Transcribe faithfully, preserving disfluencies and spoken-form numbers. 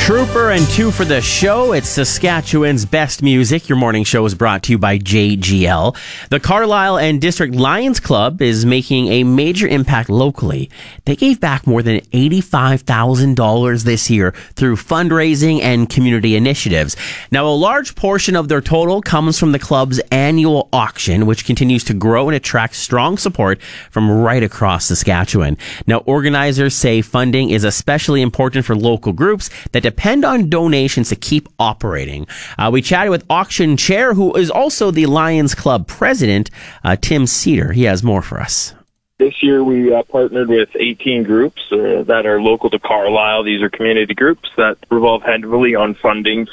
Trooper and two for the show. It's Saskatchewan's best music. Your morning show is brought to you by J G L. The Carlisle and District Lions Club is making a major impact locally. They gave back more than eighty-five thousand dollars this year through fundraising and community initiatives. Now, a large portion of their total comes from the club's annual auction, which continues to grow and attract strong support from right across Saskatchewan. Now, organizers say funding is especially important for local groups that depend on donations to keep operating. Uh, we chatted with auction chair, who is also the Lions Club president, uh, Tim Cedar. He has more for us. This year we uh, partnered with eighteen groups uh, that are local to Carlisle. These are community groups that revolve heavily on funding